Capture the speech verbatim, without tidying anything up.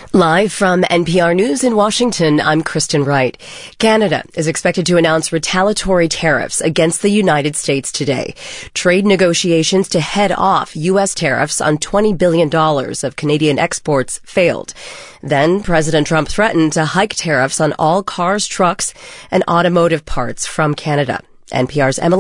Live from N P R News in Washington, I'm Kristen Wright. Canada is expected to announce retaliatory tariffs against the United States today. Trade negotiations to head off U S tariffs on twenty billion dollars of Canadian exports failed. Then President Trump threatened to hike tariffs on all cars, trucks, and automotive parts from Canada. N P R's Emily